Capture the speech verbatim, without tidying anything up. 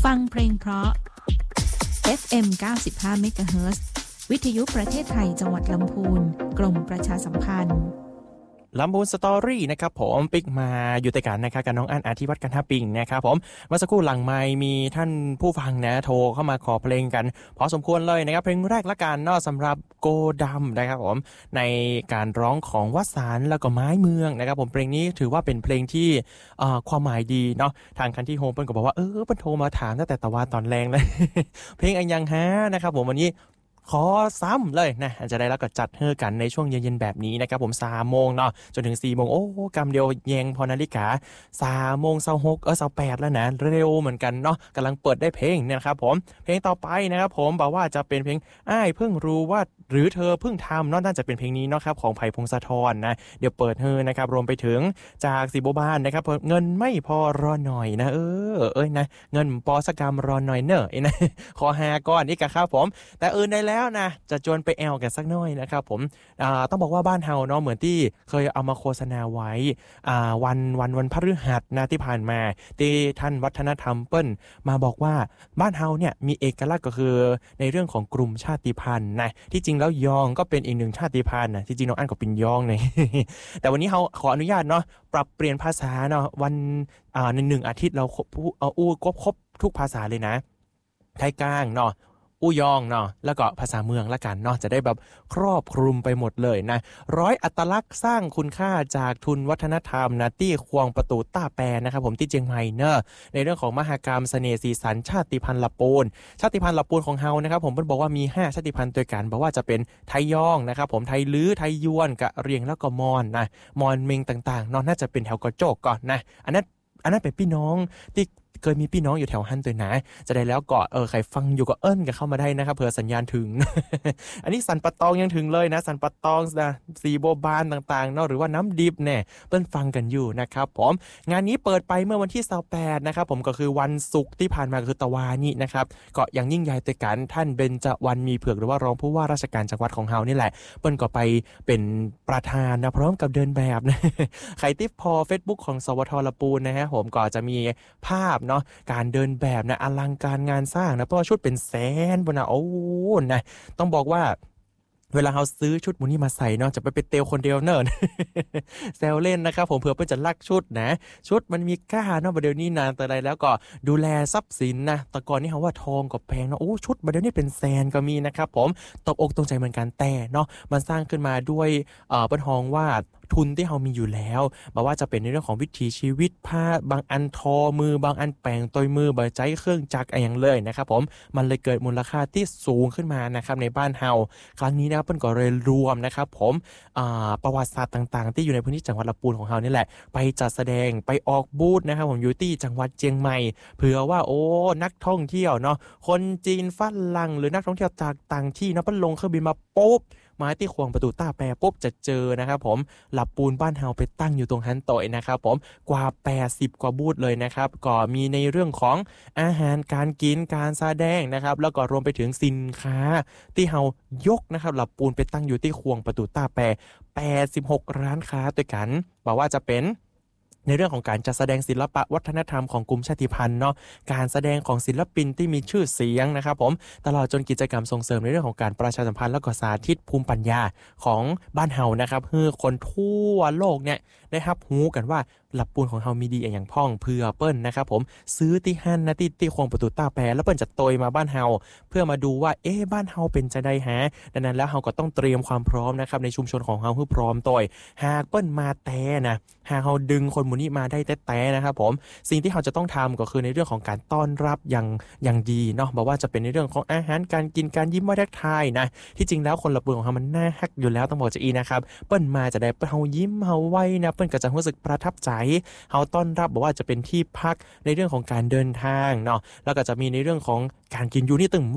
ฟังเพลงเพราะ เอฟ เอ็ม เก้าสิบห้า เมกะเฮิรตซ์ วิทยุประเทศไทยจังหวัดลำพูนกรมประชาสัมพันธ์ลำพูนสตอรี่นะครับผมปิกมาอยู่แต่กันนะครับกับน้องอั้นอาทิวัฒน์กันท่าปิงนะครับผมเมื่อสักครู่หลังไมค์มีท่านผู้ฟังนะโทรเข้ามาขอเพลงกันพอสมควรเลยนะครับเพลงแรกละกันเนาะสำหรับโกดำนะครับผมในการร้องของวสันต์แล้วก็ไม้เมืองนะครับผมเพลงนี้ถือว่าเป็นเพลงที่ความหมายดีเนาะทางคันที่โฮมเปิ้ลก็บอกว่าเออเปิ้ลโทรมาถามตั้งแต่ตะวันตอนแรงเลย เพลงอันยังฮะนะครับผมวันนี้ขอซ้ำเลยนะจะได้แล้วก็จัดเฮอกันในช่วงเย็นๆแบบนี้นะครับผมสามโมงเนาะจนถึงสี่โมงโอ้กำเดียวแยงพอนาฬิกาสามโมงเช้าหกเออเช้าแปดแล้วนะเร็วเหมือนกันเนาะกำลังเปิดได้เพลงเนี่ยนะครับผมเพลงต่อไปนะครับผมบอกว่าจะเป็นเพลงอ้ายเพิ่งรู้ว่าหรือเธอเพิ่งทำเนาะน่าจะเป็นเพลงนี้เนาะครับของไผ่พงศธรนะเดี๋ยวเปิดเฮอนะครับรวมไปถึงจากสีโบบ้านนะครับเงินไม่พอรอหน่อยนะเออเอ้ยนะเงินปอสกรรมรอหน่อยเนอะไอ้นะขอหาก่อนนี่กันครับผมแต่อื่นได้แล้วนะจะจวนไปแอลกันสักหน่อยนะครับผมต้องบอกว่าบ้านเฮาเนาะเหมือนที่เคยเอามาโฆษณาไว้วันวันวันพฤหัสนะที่ผ่านมาที่ท่านวัฒนธรรมเปิ้ลมาบอกว่าบ้านเฮาเนี่ยมีเอกลักษณ์ก็คือในเรื่องของกลุ่มชาติพันธุ์นะที่จริงแล้วยองก็เป็นอีกหนึ่งชาติพันธุ์นะที่จริงน้องอั้นก็เป็นยองเลย แต่วันนี้เราขออนุญาตเนาะปรับเปลี่ยนภาษาเนาะวันในหนึ่งอาทิตย์เราเอาอู้ครบครบทุกภาษาเลยนะไทยกลางเนาะอู้ยองเนาะแล้วก็ภาษาเมืองละกันเนาะจะได้แบบครอบคลุมไปหมดเลยนะร้อยอัตลักษณ์สร้างคุณค่าจากทุนวัฒนธรรมนะที่ควงประตูต้าแปรนะครับผมที่เจียงใหม่เนอะในเรื่องของมหกรรมเสน่ห์สีสันชาติพันธุ์ละปูนชาติพันธุ์ละปูนของเฮานะครับผมเพิ่นบอกว่ามีห้าชาติพันธุ์ด้วยกันบอกว่าจะเป็นไทยยองนะครับผมไทยลื้อไทยยวนกะเรียงแล้วก็มอนนะมอนเมงต่างๆเนาะน่าจะเป็นแถวกระโจกก่อนนะอันนั้นอันนั้นเป็นพี่น้องที่เคยมีพี่น้องอยู่แถวฮั่นตัวนะจะได้แล้วก็เออใครฟังอยู่ก็เอิ้นกันเข้ามาได้นะครับเผื่อสัญญาณถึง อันนี้สันปะตองยังถึงเลยนะสันปะตองนะสีโบบานต่างๆเนาะหรือว่าน้ำดิบเนี่ยเปิ้นฟังกันอยู่นะครับผมงานนี้เปิดไปเมื่อวันที่ยี่สิบแปดนะครับผมก็คือวันศุกร์ที่ผ่านมาคือตะวานี่นะครับก็ยังยิ่งใหญ่แต่กันท่านเบญจวรรณมีเผือกหรือว่ารองผู้ว่าราชการจังหวัดของเฮานี่แหละเปิ้นก็ไปเป็นประธานนะพร้อมกับเดินแบบนะ ใครติดพอ Facebook ของสวทละปูนนะฮะผมก็จะมีภาพเนาะการเดินแบบนะอลังการงานสร้างนะเพราะว่าชุดเป็นแสนบนนะโอ้นะต้องบอกว่าเวลาเราซื้อชุดมูนี่มาใส่เนาะจะไปเป็นเตลคนเดียวเนอะ แซวเล่นนะครับผมเผื่อเพื่อจะลักชุดนะชุดมันมีค่าเนาะประเดี๋ยวนี้นานแต่ใดแล้วก็ดูแลทรัพย์สินนะแต่ก่อนนี่เขาว่าทองกับแพงเนาะโอ้ชุดประเดี๋ยวนี้เป็นแสนก็มีนะครับผมตบอกตรงใจเหมือนกันแต่เนาะมันสร้างขึ้นมาด้วยเอ่อเป็นทองว่าทุนที่เรามีอยู่แล้วบอกว่าจะเป็นในเรื่องของวิถีชีวิตผ้าบางอันทอมือบางอันแปลงตัวมือบางใจเครื่องจักรอะไรอย่างเลยนะครับผมมันเลยเกิดมูลค่าที่สูงขึ้นมานะครับในบ้านเฮาครั้งนี้นะเปิ้นก็เลยรวมนะครับผมประวัติศาสตร์ต่างๆที่อยู่ในพื้นที่จังหวัดลำพูนของเฮานี่แหละไปจัดแสดงไปออกบูธนะครับผมอยู่ที่จังหวัดเชียงใหม่เผื่อว่าโอ้นักท่องเที่ยวเนาะคนจีนฝรั่งหรือนักท่องเที่ยวจากต่างที่นะเปิ้นลงเครื่องบินมาปุ๊บมาที่ขวงประตูต้าแปรปุ๊บจะเจอนะครับผมหลับปูนบ้านเฮาไปตั้งอยู่ตรงฮันโตยนะครับผมกว่าแปดสิบกว่าบูธเลยนะครับก็มีในเรื่องของอาหารการกินการแสดงนะครับแล้วก็รวมไปถึงสินค้าที่เฮายกนะครับหลับปูนไปตั้งอยู่ที่ขวงประตูต้าแปรแปดสิบหกร้านค้าด้วยกันบอกว่าจะเป็นในเรื่องของการจัดแสดงศิลปะวัฒนธรรมของกลุ่มชาติพันธุ์เนาะการแสดงของศิลปินที่มีชื่อเสียงนะครับผมตลอดจนกิจกรรมส่งเสริมในเรื่องของการประชาสัมพันธ์และก็สาธิตภูมิปัญญาของบ้านเฮานะครับเพื่อคนทั่วโลกเนี่ยได้รับรู้กันว่าหลับปูนของเฮามีดีอย่างพ่องเพื่อเปิ้ลนะครับผมซื้อที่ฮั่นนะที่ที่ควงประตูต้าแปรแล้วเปิ้ลจะโตยมาบ้านเฮาเพื่อมาดูว่าเอ๊ะบ้านเฮาเป็นจะได้ฮะดังนั้นแล้วเฮาก็ต้องเตรียมความพร้อมนะครับในชุมชนของเฮาเพื่อพร้อมโตยหากเปิ้ลมาแต่นะหากเฮาดึงคนหมู่นี้มาได้แต่ๆนะครับผมสิ่งที่เฮาจะต้องทำก็คือในเรื่องของการต้อนรับอย่างอย่างดีเนาะบอกว่าจะเป็นในเรื่องของอาหารการกินการยิ้มว่าทักทายนะที่จริงแล้วคนหลับปูนของเฮามันน่าฮักอยู่แล้วต้องบอกจะอีนะครับเปิ้ลมาจะได้เฮายิ้มเฮาไว้นะเปิ้ลก็จะรู้สึกประทับใจเฮาต้อนรับบอกว่าจะเป็นที่พักในเรื่องของการเดินทางเนาะแล้วก็จะมีในเรื่องของการกินอยู่นี่ตึง